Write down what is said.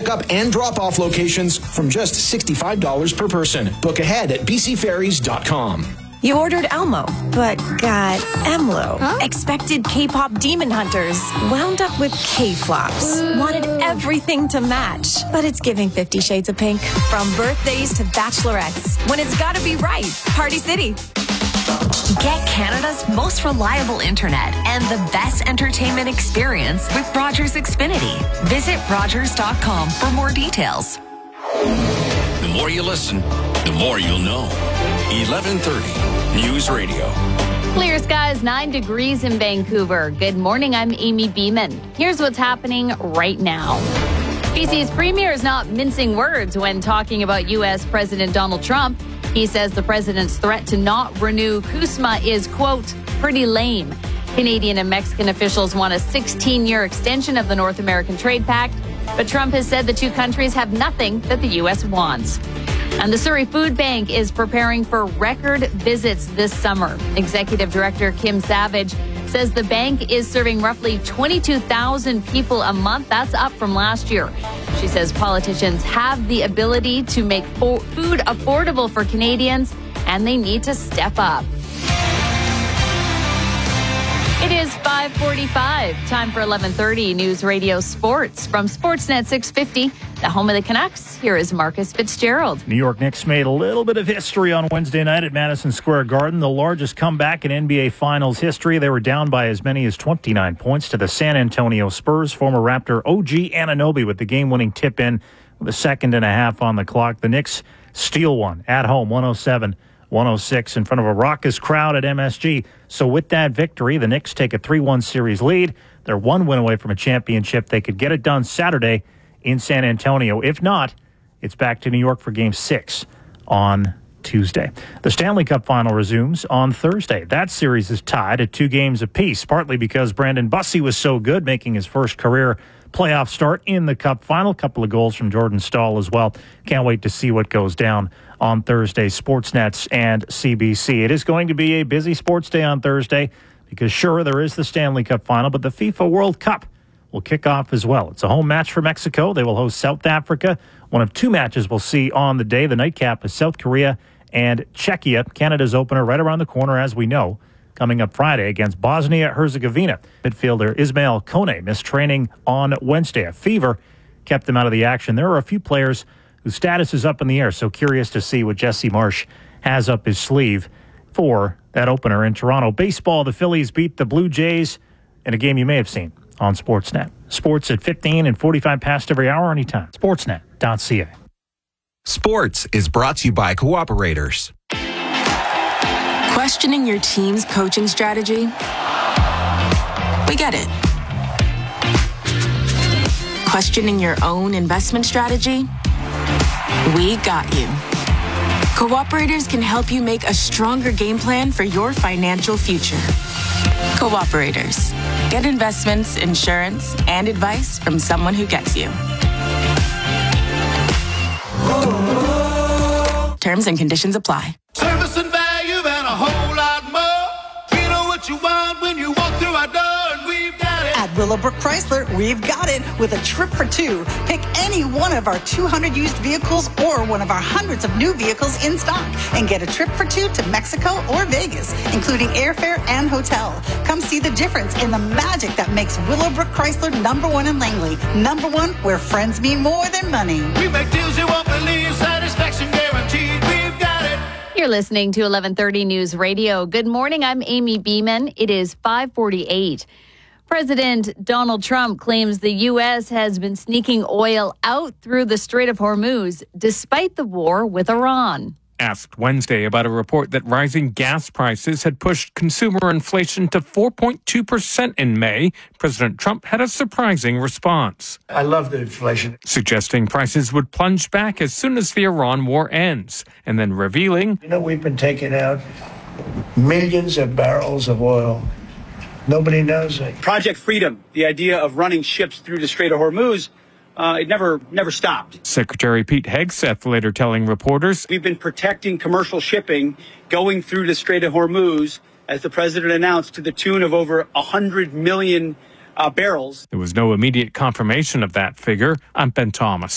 pickup and drop-off locations from just $65 per person. Book ahead at bcferries.com. You ordered Elmo, but got Emlo. Huh? Expected K-pop demon hunters. Wound up with K-flops. Wanted everything to match, but it's giving 50 Shades of Pink. From birthdays to bachelorettes. When it's gotta be right. Party City. Get Canada's most reliable internet and the best entertainment experience with Rogers Xfinity. Visit Rogers.com for more details. The more you listen, the more you'll know. 1130 News Radio. Clear skies, 9 degrees in Vancouver. Good morning, I'm Amy Beeman. Here's what's happening right now. BC's premier is not mincing words when talking about U.S. President Donald Trump. He says the president's threat to not renew CUSMA is, quote, pretty lame. Canadian and Mexican officials want a 16-year extension of the North American Trade Pact, but Trump has said the two countries have nothing that the U.S. wants. And the Surrey Food Bank is preparing for record visits this summer. Executive Director Kim Savage says the bank is serving roughly 22,000 people a month. That's up from last year. She says politicians have the ability to make food affordable for Canadians, and they need to step up. It is 5:45. Time for 11:30 News Radio Sports from Sportsnet 650, the home of the Canucks. Here is Marcus Fitzgerald. New York Knicks made a little bit of history on Wednesday night at Madison Square Garden, the largest comeback in NBA Finals history. They were down by as many as 29 points to the San Antonio Spurs. Former Raptor OG Anunoby with the game-winning tip-in with a second and a half on the clock. The Knicks steal one at home, 107-106 in front of a raucous crowd at MSG. So with that victory, the Knicks take a 3-1 series lead. They're one win away from a championship. They could get it done Saturday in San Antonio. If not, it's back to New York for Game 6 on Tuesday. The Stanley Cup Final resumes on Thursday. That series is tied at 2 games apiece, partly because Brandon Bussey was so good, making his first career playoff start in the Cup Final. Couple of goals from Jordan Staal as well. Can't wait to see what goes down on Thursday, Sportsnets and CBC. It is going to be a busy sports day on Thursday because, sure, there is the Stanley Cup Final, but the FIFA World Cup will kick off as well. It's a home match for Mexico. They will host South Africa. One of 2 matches we'll see on the day. The nightcap is South Korea and Czechia. Canada's opener right around the corner, as we know, coming up Friday against Bosnia-Herzegovina. Midfielder Ismail Kone missed training on Wednesday. A fever kept him out of the action. There are a few players whose status is up in the air, so curious to see what Jesse Marsch has up his sleeve for that opener in Toronto. Baseball, the Phillies beat the Blue Jays in a game you may have seen on Sportsnet. Sports at 15 and 45 past every hour anytime. Sportsnet.ca. Sports is brought to you by Cooperators. Questioning your team's coaching strategy? We get it. Questioning your own investment strategy? We got you. Cooperators can help you make a stronger game plan for your financial future. Cooperators. Get investments, insurance, and advice from someone who gets you. Terms and conditions apply. Service and value and a whole lot more. We know what you want when you walk through our door, and we've got it. At Willowbrook Chrysler, we've got it with a trip for 2. Pick any one of our 200 used vehicles or one of our hundreds of new vehicles in stock and get a trip for 2 to Mexico or Vegas, including airfare and hotel. Come see the difference in the magic that makes Willowbrook Chrysler #1 in Langley. #1 where friends mean more than money. We make deals you won't believe, satisfaction guaranteed. We've got it. You're listening to 1130 News Radio. Good morning, I'm Amy Beeman. It is 5:48. President Donald Trump claims the U.S. has been sneaking oil out through the Strait of Hormuz despite the war with Iran. Asked Wednesday about a report that rising gas prices had pushed consumer inflation to 4.2% in May, President Trump had a surprising response. I love the inflation. Suggesting prices would plunge back as soon as the Iran war ends, and then revealing, we've been taking out millions of barrels of oil. Nobody knows it. Project Freedom, the idea of running ships through the Strait of Hormuz, it never stopped. Secretary Pete Hegseth later telling reporters, we've been protecting commercial shipping going through the Strait of Hormuz, as the president announced, to the tune of over 100 million barrels. There was no immediate confirmation of that figure. I'm Ben Thomas.